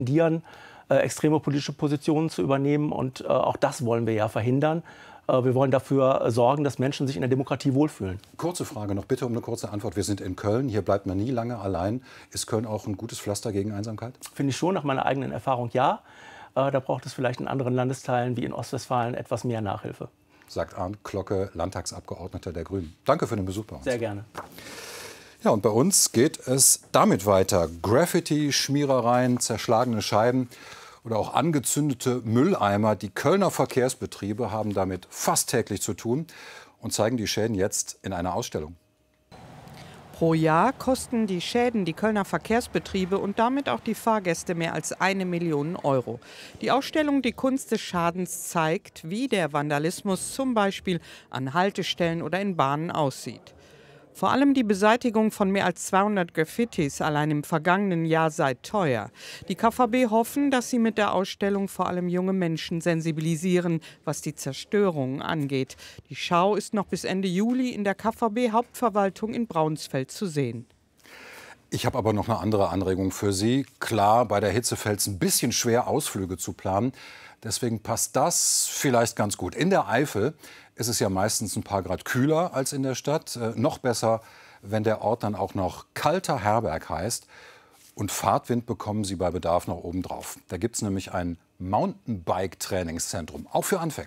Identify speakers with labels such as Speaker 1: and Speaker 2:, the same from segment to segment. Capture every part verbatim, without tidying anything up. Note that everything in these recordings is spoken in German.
Speaker 1: tendieren, äh, extreme politische Positionen zu übernehmen. Und äh, auch das wollen wir ja verhindern. Äh, wir wollen dafür sorgen, dass Menschen sich in der Demokratie wohlfühlen.
Speaker 2: Kurze Frage noch, bitte um eine kurze Antwort. Wir sind in Köln, hier bleibt man nie lange allein. Ist Köln auch ein gutes Pflaster gegen Einsamkeit?
Speaker 1: Finde ich schon, nach meiner eigenen Erfahrung ja. Äh, da braucht es vielleicht in anderen Landesteilen wie in Ostwestfalen etwas mehr Nachhilfe.
Speaker 2: Sagt Arndt Klocke, Landtagsabgeordneter der Grünen. Danke für den Besuch bei uns.
Speaker 1: Sehr gerne.
Speaker 2: Ja, und bei uns geht es damit weiter. Graffiti, Schmierereien, zerschlagene Scheiben oder auch angezündete Mülleimer. Die Kölner Verkehrsbetriebe haben damit fast täglich zu tun und zeigen die Schäden jetzt in einer Ausstellung.
Speaker 3: Pro Jahr kosten die Schäden die Kölner Verkehrsbetriebe und damit auch die Fahrgäste mehr als eine Million Euro. Die Ausstellung Die Kunst des Schadens zeigt, wie der Vandalismus zum Beispiel an Haltestellen oder in Bahnen aussieht. Vor allem die Beseitigung von mehr als zweihundert Graffitis allein im vergangenen Jahr sei teuer. Die K V B hoffen, dass sie mit der Ausstellung vor allem junge Menschen sensibilisieren, was die Zerstörung angeht. Die Schau ist noch bis Ende Juli in der K V B-Hauptverwaltung in Braunsfeld zu sehen.
Speaker 2: Ich habe aber noch eine andere Anregung für Sie. Klar, bei der Hitze fällt es ein bisschen schwer, Ausflüge zu planen. Deswegen passt das vielleicht ganz gut. In der Eifel ist es ja meistens ein paar Grad kühler als in der Stadt. Äh, noch besser, wenn der Ort dann auch noch Kalter Herberg heißt. Und Fahrtwind bekommen Sie bei Bedarf noch oben drauf. Da gibt es nämlich ein Mountainbike-Trainingszentrum, auch für Anfänger.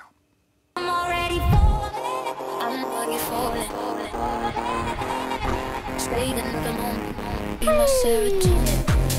Speaker 4: Be my serotonin.